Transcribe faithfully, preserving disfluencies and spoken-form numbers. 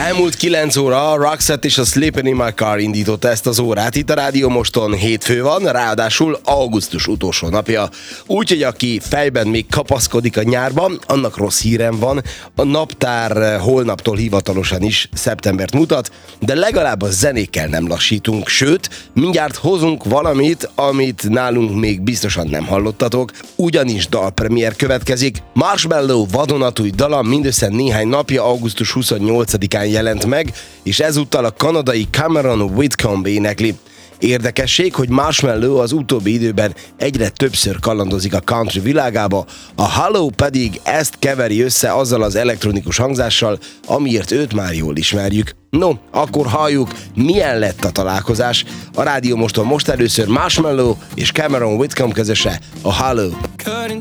Elmúlt kilenc óra, a Roxette és a Sleeping in My Car indította ezt az órát. Itt a Rádió Moston hétfő van, ráadásul augusztus utolsó napja. Úgyhogy aki fejben még kapaszkodik a nyárban, annak rossz hírem van. A naptár holnaptól hivatalosan is szeptembert mutat, de legalább a zenékkel nem lassítunk. Sőt, mindjárt hozunk valamit, amit nálunk még biztosan nem hallottatok. Ugyanis dalpremiér következik. Marshmello vadonatúj dala mindössze néhány napja, augusztus huszonnyolcadikán jelent meg, és ezúttal a kanadai Cameron Whitcomb énekli. Érdekesség, hogy Marshmello az utóbbi időben egyre többször kalandozik a country világába, a Hello pedig ezt keveri össze azzal az elektronikus hangzással, amiért őt már jól ismerjük. No, akkor halljuk, milyen lett a találkozás. A Rádió Moston most először Marshmello és Cameron Whitcomb közöse, a Hello.